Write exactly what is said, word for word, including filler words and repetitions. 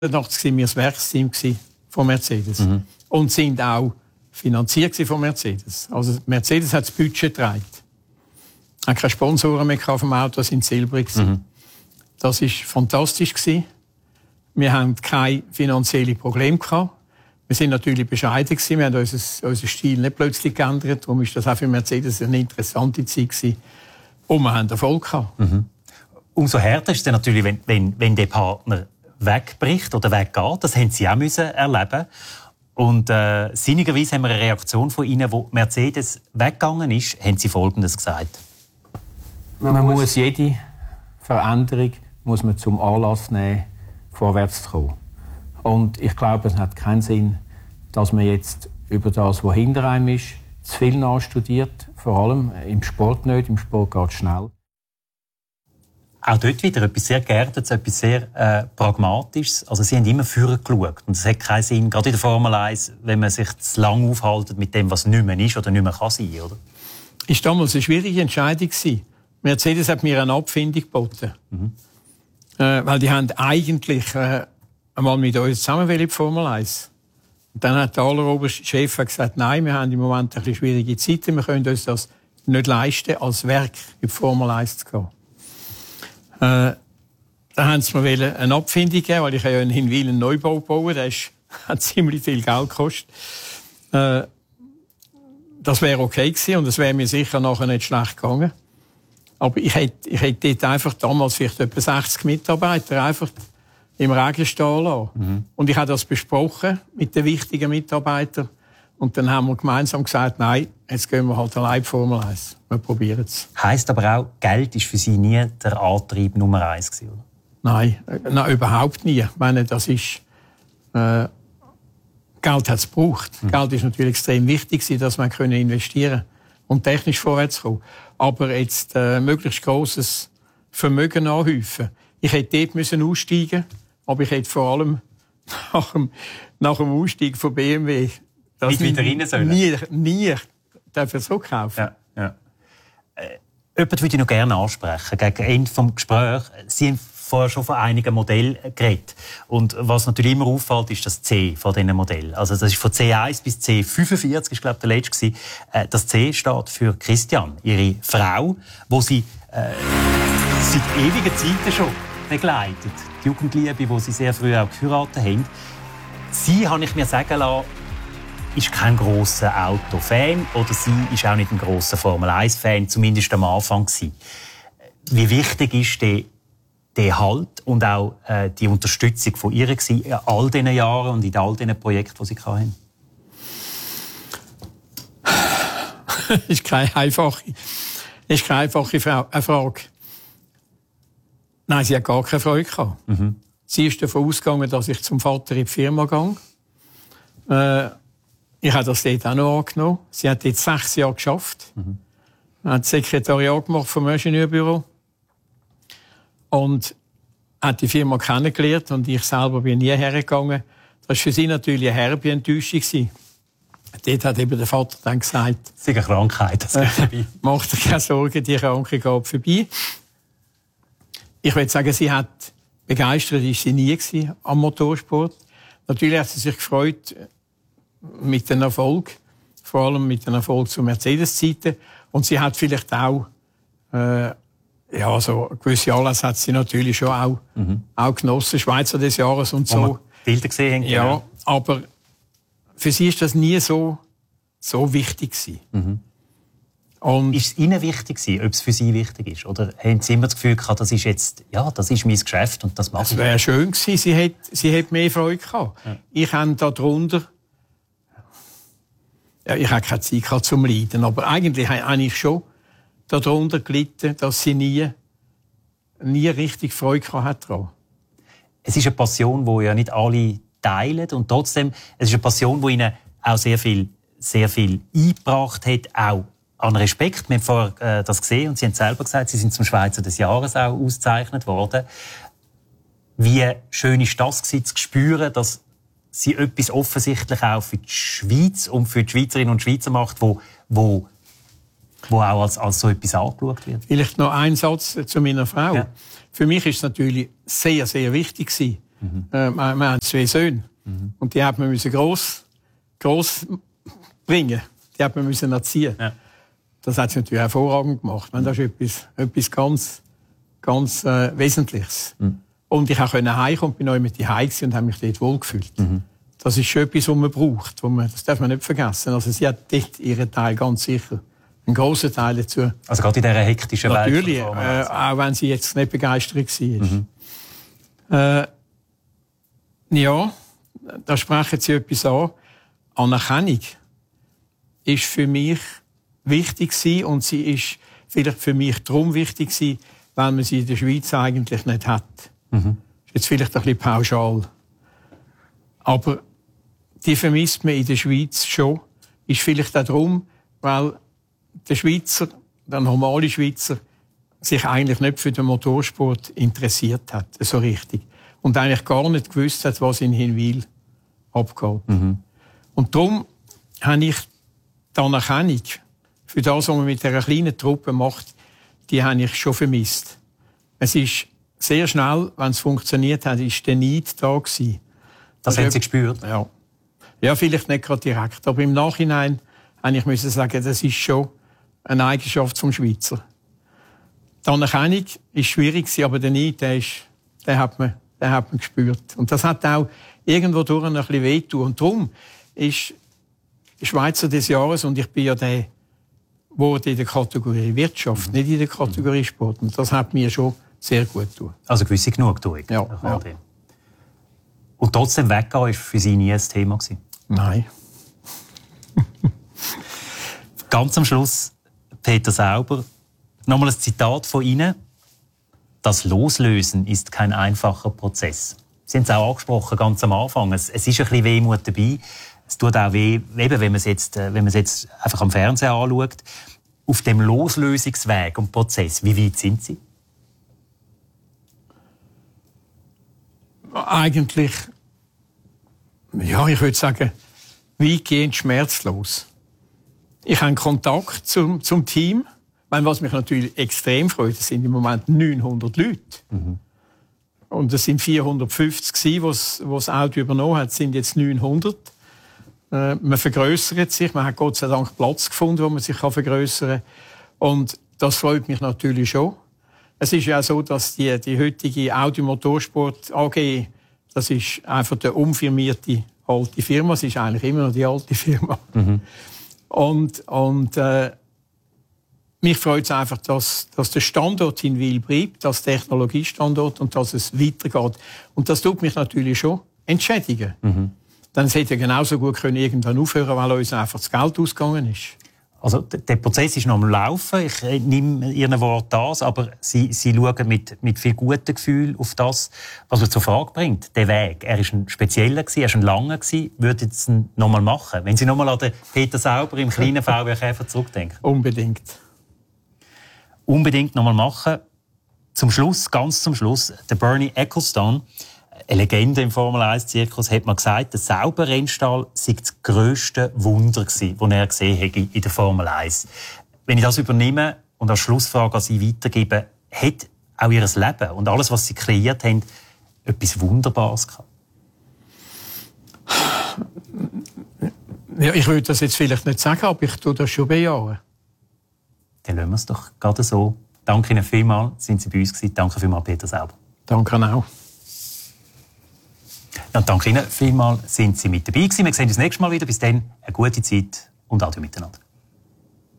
neunzehnhundertachtundachtzig waren wir das Werksteam von Mercedes. Mhm. Und sind auch finanziert von Mercedes. Also Mercedes hat das Budget getragen. Hat keine Sponsoren mehr vom Auto, sind silbrig. Mhm. Das war fantastisch. Wir hatten keine finanziellen Probleme. Wir sind natürlich bescheiden. Wir haben unseren, unseren Stil nicht plötzlich geändert. Darum war das auch für Mercedes eine interessante Zeit. Und wir hatten Erfolg gehabt. Mhm. Umso härter ist es natürlich, wenn, wenn, wenn der Partner wegbricht oder weggeht. Das haben Sie auch müssen erleben. Und äh, sinnigerweise haben wir eine Reaktion von Ihnen, wo Mercedes weggegangen ist, haben Sie Folgendes gesagt. Man muss jede Veränderung muss man zum Anlass nehmen, vorwärts zu kommen. Und ich glaube, es hat keinen Sinn, dass man jetzt über das, was hinter einem ist, zu viel nachstudiert. Vor allem im Sport nicht. Im Sport geht es schnell. Auch dort wieder etwas sehr Geerdetes, etwas sehr äh, Pragmatisches. Also Sie haben immer vorher geschaut. Und es hat keinen Sinn, gerade in der Formel eins, wenn man sich zu lange aufhält mit dem, was nicht mehr ist oder nicht mehr kann sein, oder? Es war damals eine schwierige Entscheidung. Mercedes hat mir eine Abfindung geboten. Mhm. Äh, weil die haben eigentlich äh, einmal mit uns zusammen in die Formel eins. Und dann hat der alleroberste Chef gesagt, nein, wir haben im Moment ein bisschen schwierige Zeiten, wir können uns das nicht leisten, als Werk in die Formel eins zu gehen. Äh, dann haben sie mir eine Abfindung gegeben, weil ich ja in Hinwil einen Neubau bauen, der ist, hat ziemlich viel Geld gekostet. Äh, das wäre okay gewesen und es wäre mir sicher nachher nicht schlecht gegangen. Aber ich hätte, ich hätte dort einfach damals vielleicht etwa sechzig Mitarbeiter einfach im Regen stehen lassen. Mhm. Und ich habe das besprochen mit den wichtigen Mitarbeitern. Und dann haben wir gemeinsam gesagt, nein, jetzt gehen wir halt allein Formel eins. Wir probieren es. Heisst aber auch, Geld war für Sie nie der Antrieb Nummer eins gewesen, oder? Nein, äh, nein, überhaupt nie. Ich meine, das ist, äh, Geld hat es gebraucht. Mhm. Geld ist natürlich extrem wichtig, dass man investieren können und technisch vorwärts kommen. Aber jetzt äh, möglichst grosses Vermögen anhäufen. Ich hätte dort müssen aussteigen, aber ich hätte vor allem nach dem, nach dem Ausstieg von B M W das nicht wieder rein sollen. Nie, nie darf ich so kaufen. Ja, ja. Äh, jemand würde ich noch gerne ansprechen, gegen Ende des Gesprächs. Sie haben vorher schon von einigen Modellen geredet. Und was natürlich immer auffällt, ist das C von diesen Modellen. Also das ist von C eins bis C fünfundvierzig, ist glaube ich der letzte. Das C steht für Christian, ihre Frau, wo sie äh, seit ewigen Zeiten schon begleitet. Die Jugendliebe, die sie sehr früh auch geheiratet haben. Sie, habe ich mir sagen lassen, ist kein grosser Autofan oder sie ist auch nicht ein grosser Formel eins Fan, zumindest am Anfang gewesen. Wie wichtig ist der, der Halt und auch äh, die Unterstützung von ihr gewesen in all diesen Jahren und in all diesen Projekten, die sie hatten? Das ist keine einfache, ist keine einfache Frage. Nein, sie hat gar keine Freude gehabt. Mhm. Sie ist davon ausgegangen, dass ich zum Vater in die Firma gehe. Äh, ich habe das dort auch noch angenommen. Sie hat jetzt sechs Jahre geschafft. Mhm. Hat das Sekretariat gemacht vom Ingenieurbüro. Und hat die Firma kennengelernt und ich selber bin nie hergegangen. Das war für sie natürlich eine herbe Enttäuschung. Dort hat eben der Vater dann gesagt, es ist eine Krankheit, das geht vorbei. Äh, mach dir keine Sorgen, die Krankheit geht vorbei. Ich würde sagen, sie hat begeistert ist sie nie gewesen am Motorsport. Natürlich hat sie sich gefreut mit dem Erfolg, vor allem mit dem Erfolg zu Mercedes-Zeiten. Und sie hat vielleicht auch äh, ja, so gewisse Anlässe hat sie natürlich schon auch, mhm. auch genossen, Schweizer des Jahres und so. Wo wir Bilder gesehen haben. Ja, genau. Aber für sie ist das nie so, so wichtig gewesen. Mhm. Und ist es Ihnen wichtig gewesen, ob es für Sie wichtig ist? Oder haben Sie immer das Gefühl gehabt, das ist jetzt, ja, das ist mein Geschäft und das mache ich? Es wäre schön gewesen, sie hätte, sie hätte mehr Freude gehabt. Ja. Ich habe darunter, ja, ich habe keine Zeit gehabt zum Leiden, aber eigentlich habe ich schon darunter gelitten, dass sie nie, nie richtig Freude gehabt hat daran. Es ist eine Passion, die ja nicht alle teilen und trotzdem, es ist eine Passion, die Ihnen auch sehr viel, sehr viel eingebracht hat, auch an Respekt. Wir haben vorher äh, das gesehen und Sie haben selber gesagt, Sie sind zum Schweizer des Jahres auch ausgezeichnet worden. Wie schön ist das gewesen, zu spüren, dass Sie etwas offensichtlich auch für die Schweiz und für die Schweizerinnen und Schweizer macht, wo, wo, wo auch als, als so etwas angeschaut wird? Vielleicht noch ein Satz zu meiner Frau. Ja. Für mich ist es natürlich sehr, sehr wichtig gewesen, Mhm. Äh, wir, wir haben zwei Söhne. Mhm. Und die hat man müssen gross, gross bringen. Die hat man müssen erziehen. Ja. Das hat sie natürlich hervorragend gemacht. Das ist etwas, etwas ganz, ganz äh, Wesentliches. Mhm. Und ich konnte heimkommen, bin neu mit die Heim und habe mich dort wohlgefühlt. Mhm. Das ist schon etwas, was man braucht. Man, das darf man nicht vergessen. Also sie hat dort ihren Teil ganz sicher. Einen grossen Teil dazu. Also gerade in dieser hektischen Welt. Natürlich, äh, auch wenn sie jetzt nicht begeistert war. Mhm. Äh, ja, da sprechen Sie etwas an. Anerkennung ist für mich wichtig gewesen, und sie ist vielleicht für mich darum wichtig gewesen, weil man sie in der Schweiz eigentlich nicht hat. Mhm. Ist jetzt vielleicht ein bisschen pauschal. Aber die vermisst man in der Schweiz schon. Ist vielleicht auch darum, weil der Schweizer, der normale Schweizer, sich eigentlich nicht für den Motorsport interessiert hat, so richtig. Und eigentlich gar nicht gewusst hat, was in Hinwil abgeht. Mhm. Und darum habe ich die Anerkennung für das, was man mit dieser kleinen Truppe macht, die habe ich schon vermisst. Es ist sehr schnell, wenn es funktioniert hat, ist der Neid da gewesen. Das haben Sie gespürt? Ja. Ja, vielleicht nicht gerade direkt, aber im Nachhinein habe ich müssen sagen, das ist schon eine Eigenschaft vom Schweizer. Die Anerkennung ist schwierig, aber der Neid, der, ist, den, hat man, den hat man gespürt. Und das hat auch irgendwo durch ein bisschen wehgetan. Und darum ist Schweizer des Jahres, und ich bin ja der, wurde in der Kategorie Wirtschaft, mhm. nicht in der Kategorie Sport. Und das hat mir schon sehr gut getan. Also gewisse Genugtuung. Ja, ja. Und trotzdem weggehen war für Sie nie ein Thema gewesen? Nein. Ganz am Schluss, Peter Sauber, nochmal ein Zitat von Ihnen. Das Loslösen ist kein einfacher Prozess. Sie haben es auch angesprochen, ganz am Anfang. Es, es ist ein bisschen Wehmut dabei. Es tut auch weh, eben, wenn man es jetzt, wenn man es jetzt einfach am Fernsehen anschaut. Auf dem Loslösungsweg und Prozess, wie weit sind Sie? Eigentlich, ja, ich würde sagen, weitgehend schmerzlos. Ich habe Kontakt zum, zum Team. Was mich natürlich extrem freut, es sind im Moment neunhundert Leute. Mhm. Und es sind vierhundertfünfzig, was das Auto übernommen hat, sind jetzt neunhundert. Äh, man vergrößert sich, man hat Gott sei Dank Platz gefunden, wo man sich vergrößern kann. Und das freut mich natürlich schon. Es ist ja auch so, dass die, die heutige Audi Motorsport A G, das ist einfach eine umfirmierte alte Firma. Es ist eigentlich immer noch die alte Firma. Mhm. Und, und äh, mich freut es einfach, dass, dass der Standort in Wil bleibt, als Technologiestandort, und dass es weitergeht. Und das tut mich natürlich schon entschädigen. Mhm. Dann hätte ja genauso gut können irgendwann aufhören, weil uns einfach das Geld ausgegangen ist. Also der Prozess ist noch am Laufen. Ich nehme Ihren Wort das, aber Sie, Sie schauen mit, mit viel gutem Gefühl auf das, was man zur Frage bringt. Der Weg, er war ein spezieller, er war ein langer. Würden Sie es noch mal machen, wenn Sie noch mal an den Peter Sauber im kleinen V W Käfer zurückdenken? Unbedingt. Unbedingt noch mal machen. Zum Schluss, ganz zum Schluss, der Bernie Ecclestone, eine Legende im Formel eins Zirkus, hat man gesagt, der Sauber-Rennstall sei das grösste Wunder gewesen, das er gesehen hätte in der Formel eins. Wenn ich das übernehme und als Schlussfrage an Sie weitergebe, hat auch Ihr Leben und alles, was Sie kreiert haben, etwas Wunderbares gehabt? Ja, ich würde das jetzt vielleicht nicht sagen, aber ich tue das schon bejahen. Dann lassen wir es doch gerade so. Danke Ihnen vielmals, sind Sie bei uns gewesen. Danke vielmals, Peter Sauber. Danke auch. Ja, danke Ihnen vielmals, sind Sie mit dabei gewesen. Wir sehen uns nächstes Mal wieder. Bis dann, eine gute Zeit und Adieu miteinander.